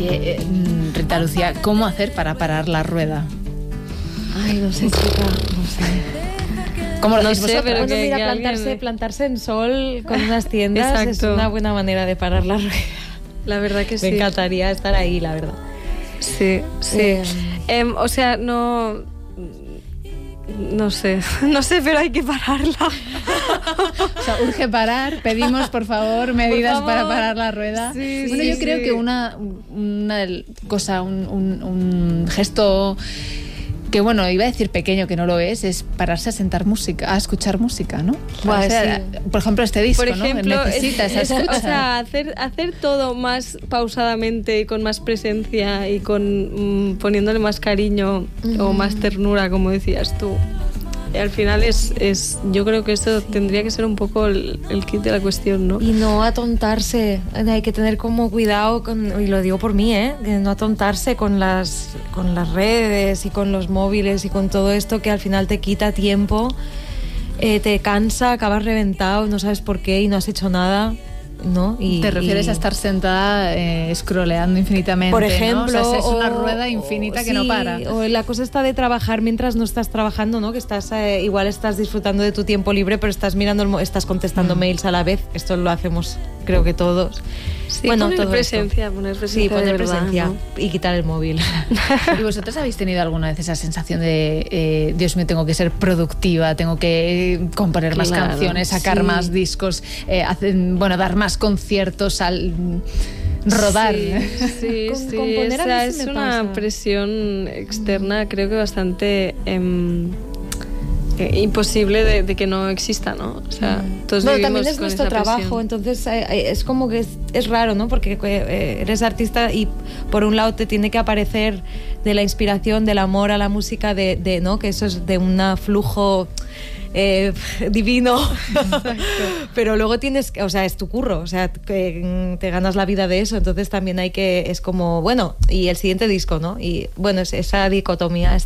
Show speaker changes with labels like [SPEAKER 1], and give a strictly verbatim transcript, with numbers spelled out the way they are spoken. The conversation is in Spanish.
[SPEAKER 1] Oye, eh, Rita Lucía, ¿cómo hacer para parar la rueda?
[SPEAKER 2] Ay, no sé, chica, no sé.
[SPEAKER 1] ¿Cómo lo
[SPEAKER 2] no
[SPEAKER 1] hacéis
[SPEAKER 2] sé,
[SPEAKER 1] vosotras?
[SPEAKER 2] pero
[SPEAKER 3] Bueno,
[SPEAKER 2] que,
[SPEAKER 3] mira,
[SPEAKER 2] que
[SPEAKER 3] plantarse,
[SPEAKER 2] alguien...
[SPEAKER 3] plantarse en sol con unas tiendas es
[SPEAKER 2] Exacto.
[SPEAKER 3] una buena manera de parar la rueda.
[SPEAKER 2] La verdad que
[SPEAKER 3] Me
[SPEAKER 2] sí.
[SPEAKER 3] encantaría estar ahí, la verdad.
[SPEAKER 2] Sí, sí.
[SPEAKER 3] Eh,
[SPEAKER 2] Eh, o sea, no... No sé, no sé, pero hay que pararla.
[SPEAKER 1] O sea, urge parar, pedimos por favor medidas
[SPEAKER 2] Por favor.
[SPEAKER 1] para parar la rueda.
[SPEAKER 2] Sí,
[SPEAKER 1] bueno,
[SPEAKER 2] sí,
[SPEAKER 1] yo creo
[SPEAKER 2] sí.
[SPEAKER 1] que una, una cosa, un, un, un gesto que, bueno, iba a decir pequeño, que no lo es, es pararse a sentar música, a escuchar música, ¿no?
[SPEAKER 3] Bueno,
[SPEAKER 1] O sea,
[SPEAKER 3] sí.
[SPEAKER 1] por ejemplo, este disco,
[SPEAKER 2] Por ejemplo,
[SPEAKER 1] ¿no? Necesita
[SPEAKER 2] es-
[SPEAKER 1] esa
[SPEAKER 2] es-
[SPEAKER 1] escucha.
[SPEAKER 2] o sea, hacer, hacer todo más pausadamente y con más presencia y con mm, poniéndole más cariño o más ternura, como decías tú. Y al final es, es yo creo que eso tendría que ser un poco el, el kit de la cuestión, ¿no?
[SPEAKER 3] Y no atontarse, hay que tener como cuidado, con, y lo digo por mí, ¿eh? Que no atontarse con las, con las redes y con los móviles y con todo esto que al final te quita tiempo, eh, te cansa, acabas reventado, no sabes por qué y no has hecho nada, ¿no? Y,
[SPEAKER 1] Te refieres
[SPEAKER 3] y...
[SPEAKER 1] a estar sentada eh, scrolleando infinitamente,
[SPEAKER 3] Por ejemplo,
[SPEAKER 1] ¿no? O sea, es una
[SPEAKER 3] o-
[SPEAKER 1] rueda infinita
[SPEAKER 3] o-
[SPEAKER 1] que no
[SPEAKER 3] sí,
[SPEAKER 1] para.
[SPEAKER 3] O la cosa está de trabajar mientras no estás trabajando, ¿no? Que estás eh, igual estás disfrutando de tu tiempo libre, pero estás mirando, el mo- estás contestando
[SPEAKER 1] Mm.
[SPEAKER 3] mails a la vez. Esto lo hacemos, creo que todos.
[SPEAKER 2] Sí,
[SPEAKER 3] bueno,
[SPEAKER 2] poner
[SPEAKER 3] todo
[SPEAKER 2] presencia,
[SPEAKER 3] esto.
[SPEAKER 2] poner presencia.
[SPEAKER 3] Sí,
[SPEAKER 2] de
[SPEAKER 3] poner
[SPEAKER 2] verdad,
[SPEAKER 3] presencia
[SPEAKER 2] ¿no?
[SPEAKER 3] y quitar el móvil.
[SPEAKER 1] ¿Y vosotros habéis tenido alguna vez esa sensación de eh, Dios mío, tengo que ser productiva, tengo que eh, componer más
[SPEAKER 2] Claro,
[SPEAKER 1] canciones, sacar
[SPEAKER 2] sí.
[SPEAKER 1] más discos, eh, hacer, bueno, dar más conciertos, al, rodar?
[SPEAKER 2] Sí, sí,
[SPEAKER 3] Con-
[SPEAKER 2] sí.
[SPEAKER 3] componer
[SPEAKER 2] O
[SPEAKER 3] a mí
[SPEAKER 2] sea,
[SPEAKER 3] sí
[SPEAKER 2] es
[SPEAKER 3] me
[SPEAKER 2] una
[SPEAKER 3] pasa.
[SPEAKER 2] presión externa, creo que bastante em, eh, imposible de, de que no exista, ¿no? O sea, todos
[SPEAKER 3] Bueno,
[SPEAKER 2] vivimos
[SPEAKER 3] también es
[SPEAKER 2] con
[SPEAKER 3] nuestro
[SPEAKER 2] esa
[SPEAKER 3] trabajo,
[SPEAKER 2] presión.
[SPEAKER 3] entonces eh, eh, es como que es, es raro, ¿no? Porque eh, eres artista y por un lado te tiene que aparecer de la inspiración, del amor a la música, de, de ¿no? Que eso es de un flujo eh, divino, pero luego tienes, que- o sea, es tu curro, o sea, que, mm, te ganas la vida de eso, entonces también hay que, es como, bueno, y el siguiente disco, ¿no? Y bueno, es, esa dicotomía está